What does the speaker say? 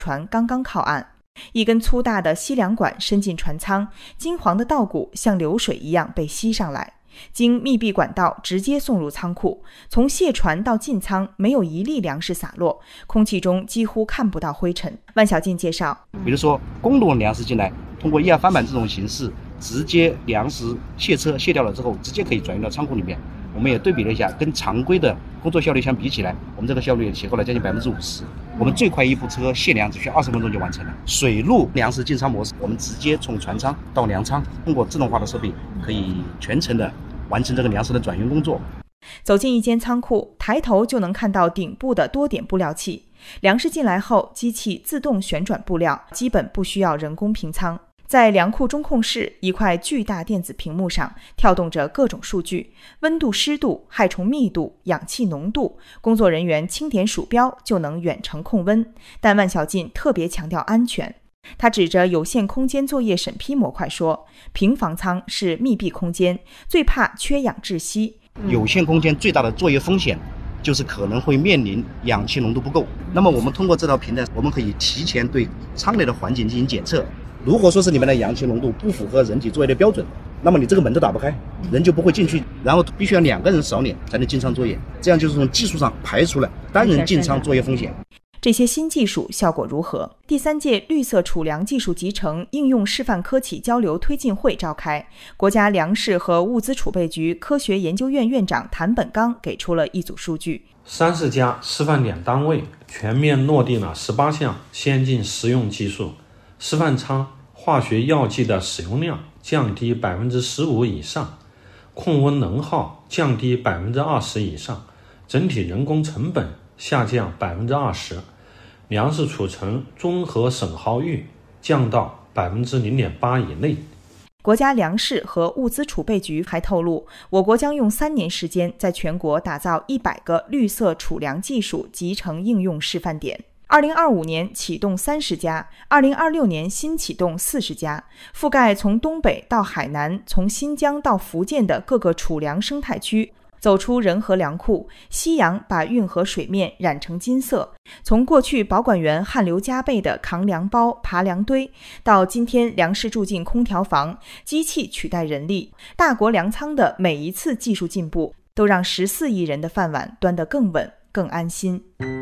船刚刚靠岸，一根粗大的吸粮管伸进船舱，金黄的稻谷像流水一样被吸上来，经密闭管道直接送入仓库。从卸船到进仓，没有一粒粮食洒落，空气中几乎看不到灰尘。万小静介绍， 比如说公路粮食进来，通过1-2翻板这种形式，直接粮食卸车卸掉了之后，直接可以转运到仓库里面。我们也对比了一下，跟常规的工作效率相比起来，我们这个效率也提高了将近50%。我们最快一部车卸粮只需要20分钟就完成了。水陆粮食进仓模式，我们直接从船舱到粮仓，通过自动化的设备，可以全程的完成这个粮食的转运工作。 走进一间仓库，抬头就能看到顶部的多点布料器。粮食进来后，机器自动旋转布料，基本不需要人工平仓。在粮库中控室，一块巨大电子屏幕上跳动着各种数据，温度、湿度、害虫密度、氧气浓度，工作人员轻点鼠标就能远程控温。但万小静特别强调安全，他指着有限空间作业审批模块说，平房舱是密闭空间，最怕缺氧窒息。 有限空间最大的作业风险就是可能会面临氧气浓度不够。那么我们通过这套平台，我们可以提前对舱内的环境进行检测。如果说是你们的氧气浓度不符合人体作业的标准，那么你这个门都打不开，人就不会进去，然后必须要2个人扫脸才能进仓作业，这样就是从技术上排除了单人进仓作业风险。 这些新技术效果如何？第3届绿色储粮技术集成应用示范科企交流推进会召开，国家粮食和物资储备局科学研究院院长谭本刚给出了一组数据 ：30家示范点单位全面落地了18项先进实用技术，示范舱化学药剂的使用量降低15%以上，控温能耗降低20%以上，整体人工成本下降20%，粮食储存综合损耗率降到0.8%以内。 国家粮食和物资储备局还透露，我国将用3年时间在全国打造100个绿色储粮技术集成应用示范点。2025年启动30家，2026年新启动40家，覆盖从东北到海南，从新疆到福建的各个储粮生态区。走出人和粮库，夕阳把运河水面染成金色。从过去保管员汗流浃背的扛粮包、爬粮堆，到今天粮食住进空调房，机器取代人力，大国粮仓的每一次技术进步，都让14亿人的饭碗端得更稳、更安心。